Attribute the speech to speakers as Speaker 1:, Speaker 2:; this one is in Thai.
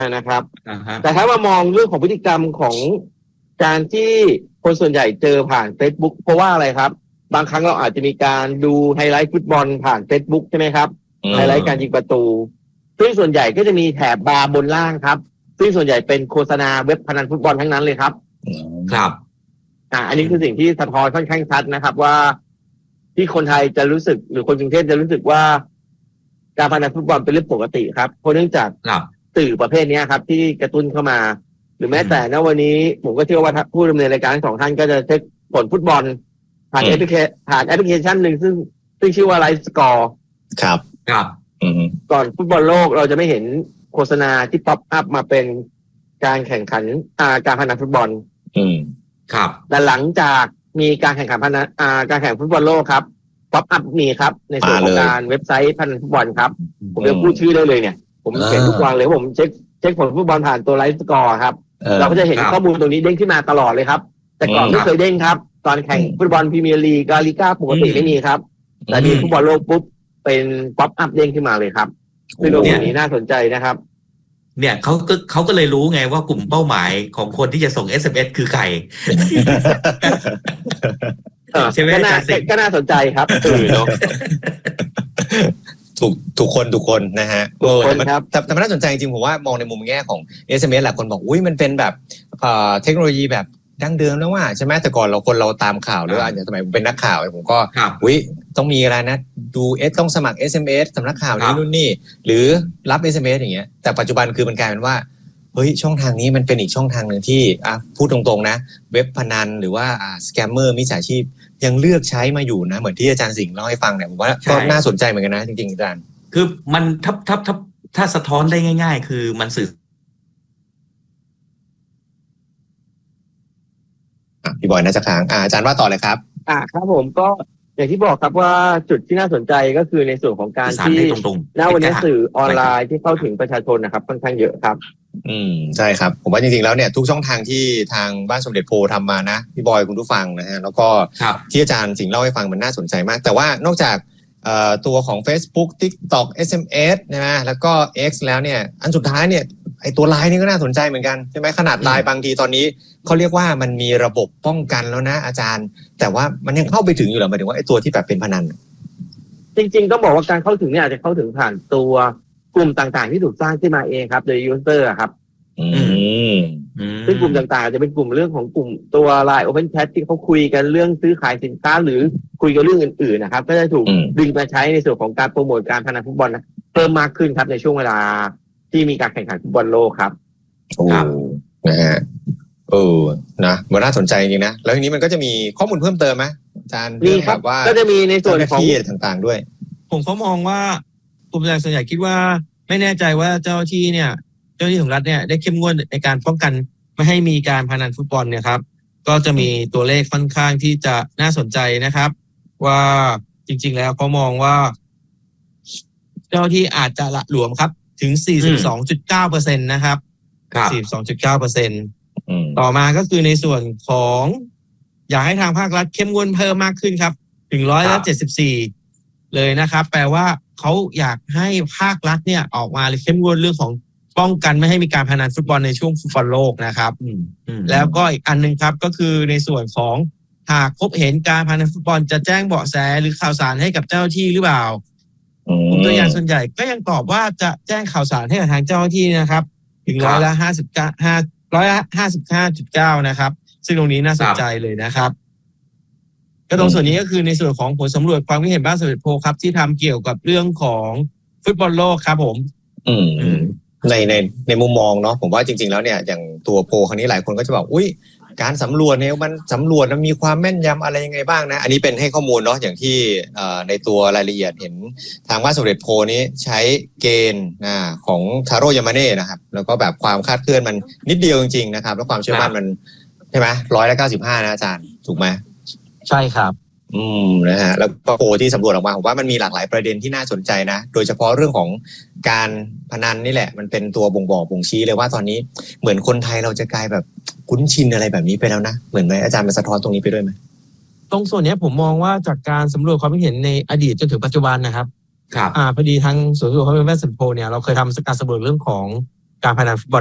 Speaker 1: นะครับแต่ถ้ามามองเรื่องของพฤติกรรมของการที่คนส่วนใหญ่เจอผ่าน Facebook เพราะว่าอะไรครับบางครั้งเราอาจจะมีการดูไฮไลท์ฟุตบอลผ่าน Facebook ใช่ไหมครับไฮไลท์การยิงประตูซึ่งส่วนใหญ่ก็จะมีแถบบาร์บนล่างครับซึ่งส่วนใหญ่เป็นโฆษณาเว็บพนันฟุตบอลทั้งนั้นเลยครับ
Speaker 2: ครับ
Speaker 1: อันนี้คือสิ่งที่สะท้อนค่อนข้างชัดนะครับว่าที่คนไทยจะรู้สึกหรือคนกรุงเทพจะรู้สึกว่าการพนันฟุตบอลเป็นเรื่องปกติครับเพราะเนื่องจากสื่อประเภทนี้ครับที่กระตุ้นเข้ามาหรือแม้แต่ณวันนี้ผมก็เชื่อว่าผู้ดำเนินรายการทั้งสองท่านก็จะเช็คผลฟุตบอลผ่านแอปพลิเคชันหนึ่งซึ่งชื่อว่าไลฟ์สกอร์
Speaker 3: ครับ
Speaker 1: ก่อนฟุตบอลโลกเราจะไม่เห็นโฆษณาที่ป๊อปอัพมาเป็นการแข่งขันการพนันฟุตบอล
Speaker 2: ครับ
Speaker 1: แต่หลังจากมีการแข่งขันการแข่งฟุตบอลโลกครับป๊อปอัพมีครับในส่วนของการเว็บไซต์พนันฟุตบอลครับผมจะพูดชื่อได้เลยเนี่ยผมเห็นทุกวันเลยผมเช็คผลฟุตบอลผ่านตัวไลฟ์สกอร์ครับเราก็จะเห็นข้อมูลตรงนี้เด้งขึ้นมาตลอดเลยครับแต่ก่อนไม่เคยเด้งครับตอนแข่งฟุตบอลพรีเมียร์ลีกลาลิก้าปกติไม่มีครับแต่มีฟุตบอลโลกปุ๊บเป็นป๊อปอัพเด้งขึ้นมาเลยครับซึ่งตรงนี้น่าสนใจนะครับ
Speaker 2: เนี่ยเขาก็เลยรู้ไงว่ากลุ่มเป้าหมายของคนที่จะส่ง SMS คือใคร
Speaker 1: ใช่ไหมก็น่าสนใจครับเนาะ
Speaker 3: ทุกคนนะฮะแต่มันน่าสนใจจริงๆผมว่ามองในมุมแง่ของ SMS แหละคนบอกอุ้ยมันเป็นแบบเทคโนโลยีแบบดั้งเดิมแล้วว่าใช่ไหมแต่ก่อนเราตามข่าวหรือว่าอย่างสมัยผมเป็นนักข่าวผมก็อุ้ยต้องมีอะไรนะดูต้องสมัคร SMS สำนักข่าวนี้นู่นนี่หรือรับ SMS อย่างเงี้ยแต่ปัจจุบันคือมันกลายเป็นว่าเฮ้ยช่องทางนี้มันเป็นอีกช่องทางนึงที่พูดตรงๆนะเว็บพนันหรือว่าสแกมเมอร์มิจฉาชีพยังเลือกใช้มาอยู่นะเหมือนที่อาจารย์สิงห์เล่าให้ฟังเนี่ยผมว่าก็น่าสนใจเหมือนกันนะจริงๆอาจารย์
Speaker 2: คือมันถ้าสะท้อนได้ง่ายๆคือมันสื่อ
Speaker 3: พี่บอยน่าจะค้างอาจารย์ว่าต่อเลยครับ
Speaker 1: ครับผมก็อย่างที่บอกครับว่าจุดที่น่าสนใจก็คือในส่วนของการที่ณวันนี้สื่อออนไลน์ที่เข้าถึงประชาชนนะครับค่อนข้างเยอะครับ
Speaker 3: ใช่ครับผมว่าจริงๆแล้วเนี่ยทุกช่องทางที่ทางบ้านสมเด็จโพทำมานะพี่บอยคุณผู้ฟังนะฮะแล้วก็ที่อาจารย์สิงห์เล่าให้ฟังมันน่าสนใจมากแต่ว่านอกจากตัวของ Facebook TikTok SMS นะแล้วก็ X แล้วเนี่ยอันสุดท้ายเนี่ยไอตัว LINE นี่ก็น่าสนใจเหมือนกันใช่ไหมขนาด LINE บางทีตอนนี้เขาเรียกว่ามันมีระบบป้องกันแล้วนะอาจารย์แต่ว่ามันยังเข้าไปถึงอยู่หรอหมายถึงว่าไอตัวที่แบบเป็นพนัน
Speaker 1: จริงๆต้องบอกว่าการเข้าถึงเนี่ยอาจจะเข้าถึงผ่านตัวกลุ่มต่างๆที่ถูกสร้างขึ้นมาเองครับโดยยูเซอร์ครับซึ่งกลุ่มต่างๆจะเป็นกลุ่มเรื่องของกลุ่มตัว LINE Open Chat ที่เขาคุยกันเรื่องซื้อขายสินค้าหรือคุยกันเรื่องอื่นๆนะครับก็จะถูกดึงมาใช้ในส่วนของการโปรโมทการพนันฟุตบอลเพิ่มมากขึ้นครับในช่วงเวลาที่มีการแข่งขันฟุตบอลโลกครับ
Speaker 3: นะฮะนะมันน่าสนใจจริงๆนะแล้วทีนี้มันก็จะมีข้อมูลเพิ่มเติมไหมอาจารย์
Speaker 1: มีครับว่าก็จะมีในส่วนของ
Speaker 3: ต่างๆด้วย
Speaker 4: ผมเขามองว่ากลุ่มส่วนใหญ่คิดว่าไม่แน่ใจว่าเจ้าที่เนี่ยเจ้าที่ของรัฐเนี่ยได้เข้มงวดในการป้องกันไม่ให้มีการพนันฟุตบอลเนี่ยครับก็จะมีตัวเลขค่อนข้างที่จะน่าสนใจนะครับว่าจริงๆแล้วเขามองว่าเจ้าที่อาจจะละหลวมครับถึง 42.9% นะครับ 42.9% ต่อมาก็คือในส่วนของอยากให้ทางภาครัฐเข้มงวดเพิ่มมากขึ้นครับถึง174เลยนะครับแปลว่าเขาอยากให้ภาครัฐเนี่ยออกมาเข้มงวดเรื่องของป้องกันไม่ให้มีการพนันฟุตบอลในช่วงฟุตบอลโลกนะครับแล้วก็อีกอันนึงครับก็คือในส่วนของหากพบเห็นการพนันฟุตบอลจะแจ้งเบาะแสหรือข่าวสารให้กับเจ้าหน้าที่หรือเปล่ากลุ่มตัวอย่างส่วนใหญ่ก็ยังตอบว่าจะแจ้งข่าวสารให้กับทางเจ้าหน้าที่นะครับถึง155.9นะครับซึ่งตรงนี้น่าสนใจเลยนะครับก็ตรงส่วนนี้ก็คือในส่วนของผลสำรวจความคิดเห็นบ้านสมเด็จโพครับที่ทำเกี่ยวกับเรื่องของฟุตบอลโลกครับผม
Speaker 3: ในมุมมองเนาะผมว่าจริงๆแล้วเนี่ยอย่างตัวโพครั้งนี้หลายคนก็จะบอกอุ้ยการสำรวจเนี่ยมันสำรวจมันมีความแม่นยำอะไรยังไงบ้างนะอันนี้เป็นให้ข้อมูลเนาะอย่างที่ในตัวรายละเอียดเห็นทางบ้านสมเด็จโพนี้ใช้เกณฑ์ของทาโร่ยามาเน่นะครับแล้วก็แบบความคาดเคลื่อนมันนิดเดียวจริงๆนะครับแล้วความเชื่อมั่นมันใช่ไหม195นะอาจารย์ถูกไหม
Speaker 4: ใช่ครับ
Speaker 3: นะฮะแล้วก็โพที่สำรวจออกมาผมว่ามันมีหลากหลายประเด็นที่น่าสนใจนะโดยเฉพาะเรื่องของการพนันนี่แหละมันเป็นตัวบ่งชี้เลยว่าตอนนี้เหมือนคนไทยเราจะกลายแบบคุ้นชินอะไรแบบนี้ไปแล้วนะเหมือนไหมอาจารย์มันสะท้อนตรงนี้ไปด้วยไหม
Speaker 4: ตรงส่วนนี้ผมมองว่าจากการสำรวจความคิดเห็นในอดีตจนถึงปัจจุบันนะครับ
Speaker 2: ครับ
Speaker 4: พอดีทางสวนสำรวจความคิดเห็นแม่สันโพเนี่ยเราเคยทำการสำรวจเรื่องของการพนันฟุตบอล